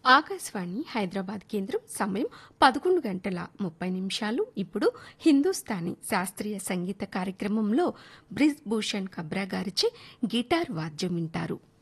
ఆకాశవాణి హైదరాబాద్ కేంద్రం సమయం 11 గంటల 30 నిమిషాలు. ఇప్పుడు హిందుస్థానీ శాస్త్రీయ సంగీత కార్యక్రమంలో బ్రిజ్ భూషణ్ కబ్రా గారిచే గిటార్ వాద్యం వింటారు.